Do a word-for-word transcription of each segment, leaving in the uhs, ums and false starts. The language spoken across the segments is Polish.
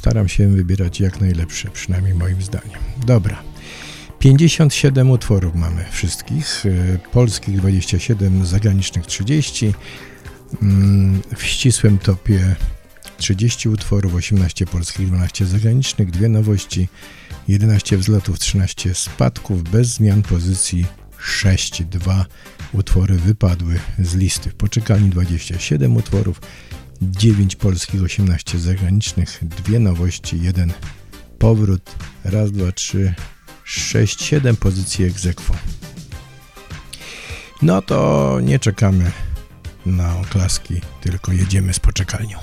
staram się wybierać jak najlepsze, przynajmniej moim zdaniem. Dobra. pięćdziesiąt siedem utworów mamy wszystkich, polskich dwadzieścia siedem, zagranicznych trzydzieści. W ścisłym topie trzydzieści utworów, osiemnaście polskich, dwanaście zagranicznych, dwie nowości, jedenaście wzlotów, trzynaście spadków, bez zmian pozycji sześć. Dwa utwory wypadły z listy. W poczekalni dwadzieścia siedem utworów, dziewięć polskich, osiemnaście zagranicznych, dwie nowości, jeden powrót, raz, dwa, trzy, sześć, siedem pozycji ex aequo. No to nie czekamy na oklaski, tylko jedziemy z poczekalnią.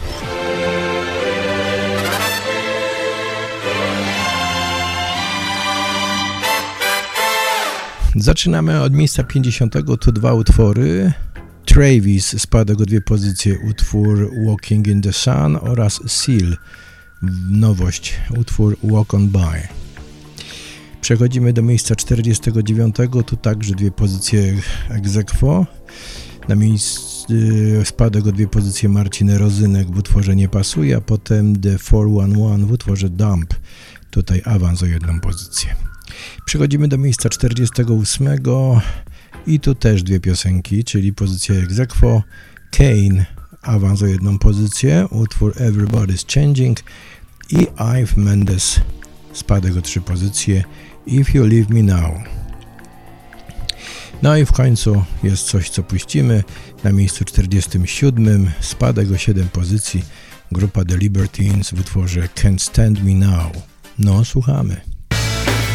Zaczynamy od miejsca pięćdziesiątego, tu dwa utwory. Travis spadek o dwie pozycje, utwór Walking in the Sun, oraz Seal, nowość, utwór Walk on By. Przechodzimy do miejsca czterdziestego dziewiątego, tu także dwie pozycje ex aequo. Na miejscu spadek o dwie pozycje Marcin Rozynek w utworze Nie pasuje, a potem The czterysta jedenaście w utworze Dump. Tutaj awans o jedną pozycję. Przechodzimy do miejsca czterdziestego ósmego i tu też dwie piosenki, czyli pozycja ex aequo. Kane, awans o jedną pozycję, utwór Everybody's Changing, i Eve Mendes, spadek o trzy pozycje, If You Leave Me Now. No i w końcu jest coś, co puścimy. Na miejscu czterdziestym siódmym, spadek o siedem pozycji, grupa The Libertines w utworze Can't Stand Me Now. No, słuchamy.